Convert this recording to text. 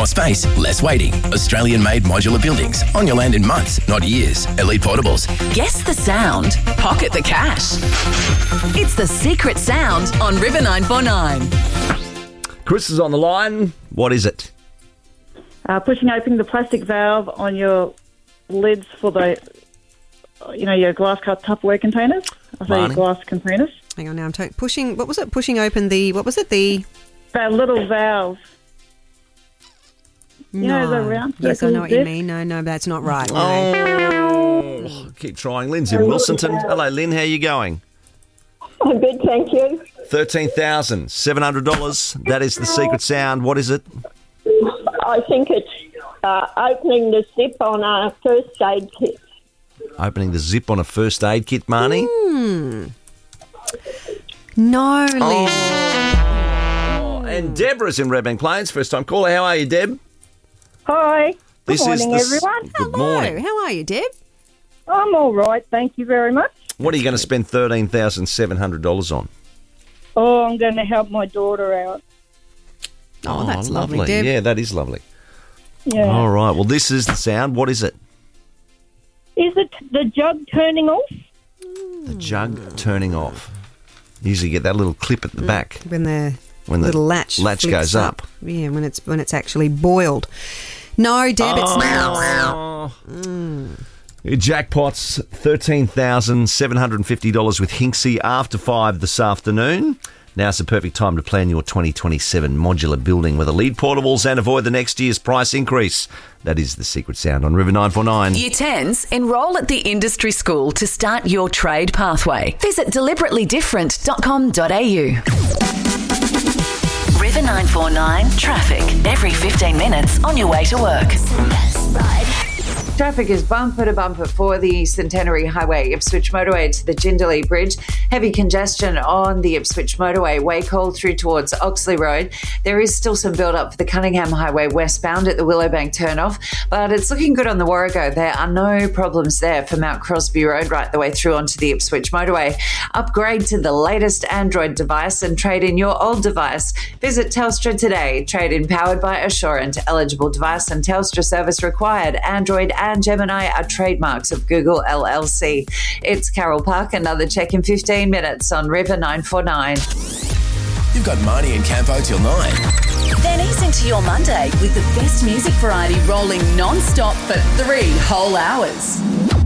More space, less waiting. Australian-made modular buildings on your land in months, not years. Elite Portables. Guess the sound. Pocket the cash. It's The Secret Sound on River 949. Chris is on the line. What is it? Pushing open the plastic valve on your lids for the, your glass cup Tupperware containers. Your glass containers. Hang on now, pushing. What was it? Pushing open the. What was it? The little valves. No. The round. Yes, I know what you mean. No, that's not right. Oh, keep trying. Lynn's in Wilsonton. Hello, Lynn. How are you going? I'm good, thank you. $13,700. That is the secret sound. What is it? I think it's opening the zip on a first aid kit. Opening the zip on a first aid kit, Marnie? No, Lynn. And Deborah's in Redbank Plains. First time caller. How are you, Deb? Hi. Good morning, everyone. Good morning. How are you, Deb? I'm all right, thank you very much. What are you going to spend $13,700 on? Oh, I'm going to help my daughter out. Oh, that's lovely, Deb. Yeah, that is lovely. Yeah. All right. Well, this is the sound. What is it? Is it the jug turning off? The jug turning off. You usually get that little clip at the back. When the little latch goes up. Yeah, when it's actually boiled. No, Deb, it's not. Your jackpot's $13,750 with Hinksy after 5 this afternoon. Now's the perfect time to plan your 2027 modular building with Elite Portables and avoid the next year's price increase. That is the secret sound on River 949. Year 10s, enrol at the industry school to start your trade pathway. Visit deliberatelyDifferent.com.au. River 949 traffic every 15 minutes on your way to work. Traffic is bumper to bumper for the Centenary Highway, Ipswich Motorway to the Jindalee Bridge. Heavy congestion on the Ipswich Motorway, Wacol through towards Oxley Road. There is still some build-up for the Cunningham Highway westbound at the Willowbank turnoff, but it's looking good on the Warrego. There are no problems there for Mount Crosby Road right the way through onto the Ipswich Motorway. Upgrade to the latest Android device and trade in your old device. Visit Telstra today. Trade in powered by Assurant. Eligible device and Telstra service required. Android and Gemini are trademarks of Google LLC. It's Carol Park. Another check in 15 minutes on River 949. You've got Marnie and Campo till 9. Then ease into your Monday with the best music variety rolling non-stop for 3 whole hours.